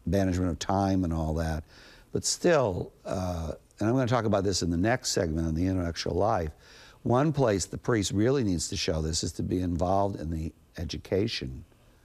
management of time and all that. But still, and I'm going to talk about this in the next segment on the intellectual life, one place the priest really needs to show this is to be involved in the education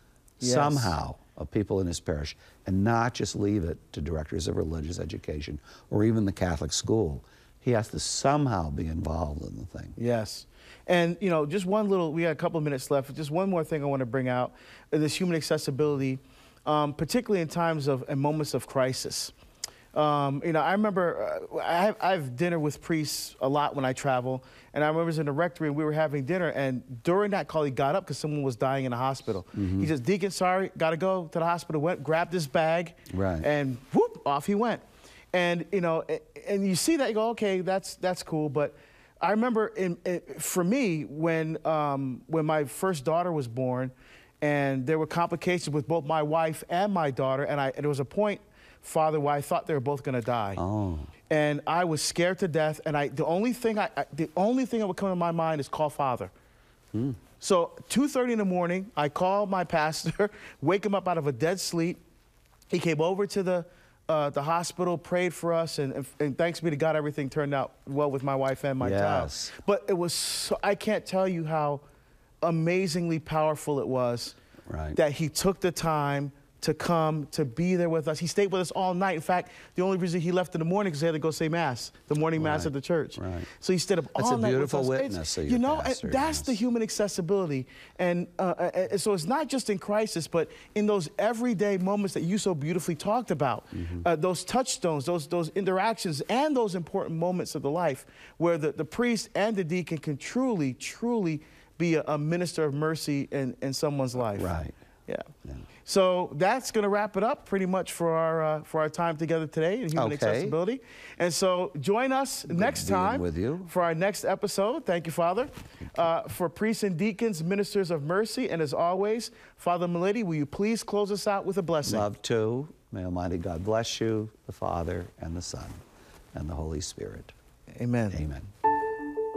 somehow of people in his parish, and not just leave it to directors of religious education or even the Catholic school. He has to somehow be involved in the thing. Yes. And, you know, just one little, we got a couple of minutes left. Just one more thing I want to bring out, this human accessibility, particularly in times of, and moments of crisis. You know, I remember I have dinner with priests a lot when I travel, and I remember I was in the rectory and we were having dinner, and during that call he got up because someone was dying in the hospital. He says, "Deacon, sorry, got to go to the hospital." Went, grabbed his bag, and whoop, off he went. And you know, and you see that, you go, okay, that's cool. But I remember for me when my first daughter was born, and there were complications with both my wife and my daughter, and there was a point, Father, where I thought they were both going to die. And I was scared to death, and the only thing that would come to my mind is call Father. So 2:30 in the morning, I called my pastor, wake him up out of a dead sleep. He came over to the hospital, prayed for us, and thanks be to God, everything turned out well with my wife and my child. But it was, I can't tell you how amazingly powerful it was that he took the time to come, to be there with us. He stayed with us all night. In fact, the only reason he left in the morning is he had to go say Mass, the morning Mass at the church. So he stayed up all night with us. That's a beautiful witness of your pastor, that's the human accessibility. And so it's not just in crisis, but in those everyday moments that you so beautifully talked about, those touchstones, those interactions, and those important moments of the life where the priest and the deacon can truly, truly be a minister of mercy in someone's life. Yeah. So that's going to wrap it up pretty much for our time together today in human accessibility. And so join us next time for our next episode. Thank you, Father. For priests and deacons, ministers of mercy, and as always, Father Milady, will you please close us out with a blessing? Love to. May Almighty God bless you, the Father and the Son and the Holy Spirit. Amen. Amen.